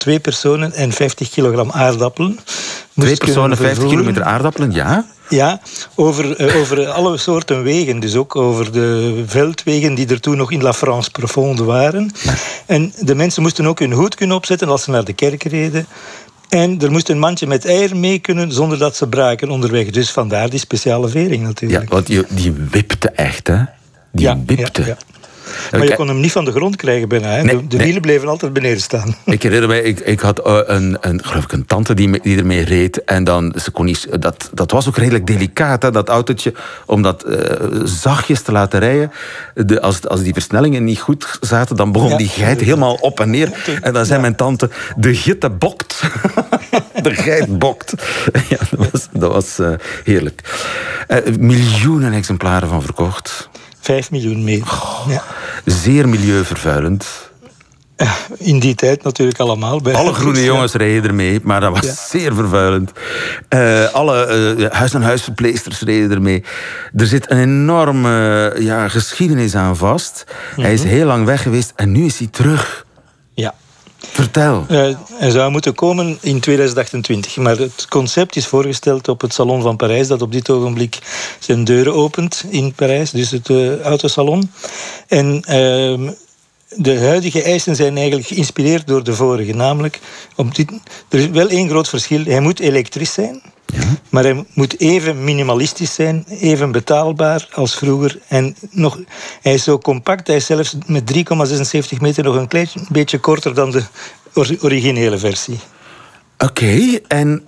2 personen en 50 kilogram aardappelen. 2 personen, 50 kilometer aardappelen, ja? Ja, over alle soorten wegen. Dus ook over de veldwegen die er toen nog in La France Profonde waren. En de mensen moesten ook hun hoed kunnen opzetten als ze naar de kerk reden. En er moest een mandje met eieren mee kunnen zonder dat ze braken onderweg. Dus vandaar die speciale vering natuurlijk. Ja, want die wipte echt, hè? Die wipte. Ja. Maar je kon hem niet van de grond krijgen bijna. Hè? Nee, de wielen bleven altijd beneden staan. Ik herinner mij, ik had geloof ik een tante die ermee reed. En dan, ze kon niet, dat was ook redelijk delicaat, hè, dat autootje. Om dat zachtjes te laten rijden. Als die versnellingen niet goed zaten, dan begon die geit helemaal op en neer. En dan zei mijn tante, de gitte bokt. De geit bokt. Ja, dat was heerlijk. Miljoenen exemplaren van verkocht. 5 miljoen mee. Ja. Zeer milieuvervuilend. In die tijd natuurlijk allemaal. Alle groene jongens reden ermee, maar dat was zeer vervuilend. Alle huis-aan-huis-verpleegsters reden ermee. Er zit een enorme geschiedenis aan vast. Hij is heel lang weg geweest en nu is hij terug. Ja. Vertel. Hij zou moeten komen in 2028. Maar het concept is voorgesteld op het Salon van Parijs, dat op dit ogenblik zijn deuren opent in Parijs. Dus het autosalon. En de huidige eisen zijn eigenlijk geïnspireerd door de vorige. Namelijk, er is wel één groot verschil. Hij moet elektrisch zijn. Ja. Maar hij moet even minimalistisch zijn, even betaalbaar als vroeger. En hij is zo compact, hij is zelfs met 3,76 meter nog een klein beetje korter dan de originele versie. Oké, en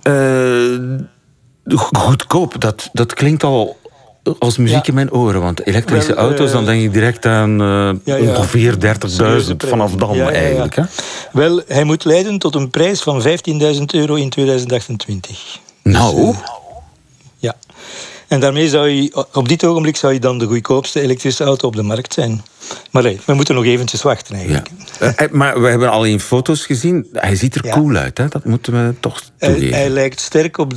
goedkoop, dat klinkt al als muziek in mijn oren. Want elektrische auto's, dan denk ik direct aan ongeveer 30.000 vanaf dan eigenlijk. Hè? Wel, hij moet leiden tot een prijs van €15.000 in 2028. Nou? Ja. En daarmee zou je, op dit ogenblik zou je dan de goedkoopste elektrische auto op de markt zijn. Maar we moeten nog eventjes wachten eigenlijk. Ja. Maar we hebben al in foto's gezien, hij ziet er cool uit, hè? Dat moeten we toch toegeven. Hij lijkt sterk op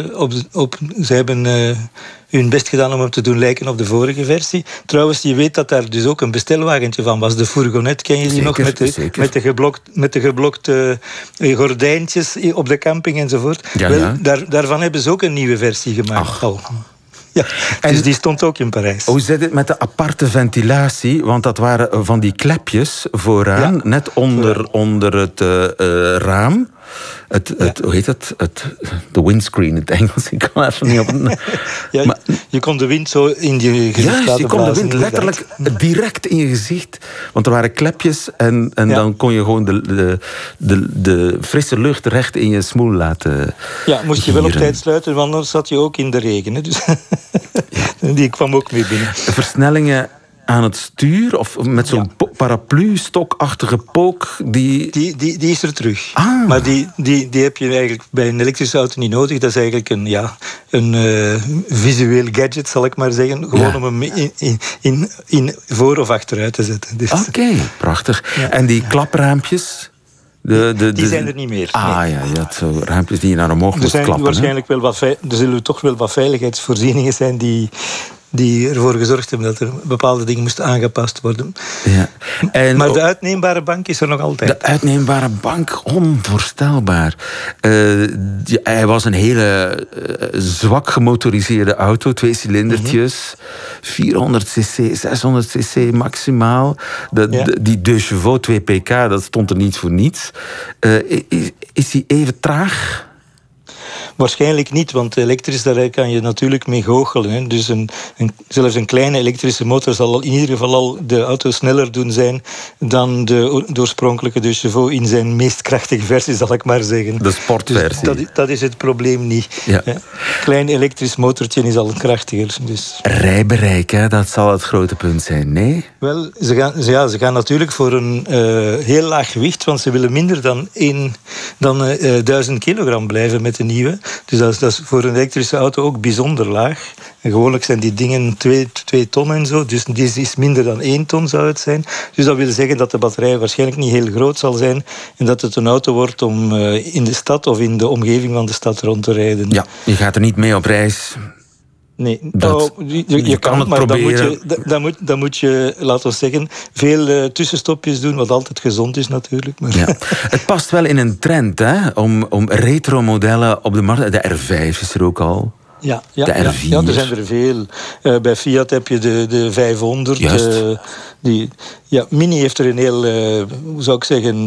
ze hebben hun best gedaan om hem te doen lijken op de vorige versie. Trouwens, je weet dat daar dus ook een bestelwagentje van was. De fourgonette, ken je die nog? Met de geblokte gordijntjes op de camping enzovoort. Ja. Daarvan hebben ze ook een nieuwe versie gemaakt. Ja, dus die stond ook in Parijs. Hoe zit het met de aparte ventilatie? Want dat waren van die klepjes vooraan, net onder het raam. Hoe heet het? De windscreen in het Engels. Ik kan even niet op. Maar je kon de wind zo in je gezicht laten blazen. Je kon de wind letterlijk direct in je gezicht. Want er waren klepjes en dan kon je gewoon de frisse lucht recht in je smoel laten. Ja, moest je wel op tijd sluiten, want anders zat je ook in de regen. Hè? Dus die kwam ook mee binnen. Versnellingen aan het stuur, of met zo'n paraplu-stokachtige pook, die is er terug. Maar die heb je eigenlijk bij een elektrische auto niet nodig. Dat is eigenlijk een visueel gadget, zal ik maar zeggen. Gewoon om hem in voor- of achteruit te zetten. Dus. Oké, prachtig. Ja. En die klapraampjes? Die zijn er niet meer. Je had zo raampjes die je naar omhoog moest klappen. Waarschijnlijk er zullen toch wel wat veiligheidsvoorzieningen zijn die ervoor gezorgd hebben dat er bepaalde dingen moesten aangepast worden. Ja. Maar de uitneembare bank is er nog altijd. De uitneembare bank, onvoorstelbaar. Hij was een hele zwak gemotoriseerde auto, 2 cilindertjes, 400 cc, 600 cc maximaal. Die 2 chevaux, 2 pk, dat stond er niet voor niets. Is hij even traag? Waarschijnlijk niet, want elektrisch, daar kan je natuurlijk mee goochelen. Hè. Dus zelfs een kleine elektrische motor zal in ieder geval al de auto sneller doen zijn dan de oorspronkelijke de chevaux in zijn meest krachtige versie, zal ik maar zeggen. De sportversie. Dus dat is het probleem niet. Ja. Klein elektrisch motortje is al krachtiger. Dus. Rijbereik, hè? Dat zal het grote punt zijn, nee? Wel, ze gaan natuurlijk voor een heel laag gewicht, want ze willen minder dan 1000 kilogram blijven met de nieuwe. Dus dat is voor een elektrische auto ook bijzonder laag. En gewoonlijk zijn die dingen 2 ton en zo. Dus dit is minder dan 1 ton zou het zijn. Dus dat wil zeggen dat de batterij waarschijnlijk niet heel groot zal zijn. En dat het een auto wordt om in de stad of in de omgeving van de stad rond te rijden. Ja, je gaat er niet mee op reis. Nee, je kan het, maar dan moet je, laten we zeggen, veel tussenstopjes doen, wat altijd gezond is natuurlijk. Maar. Ja. Het past wel in een trend, hè, om retro-modellen op de markt. De R5 is er ook al. Ja, de R4. Ja, er zijn er veel. Bij Fiat heb je de 500. Mini heeft er een heel, hoe zou ik zeggen,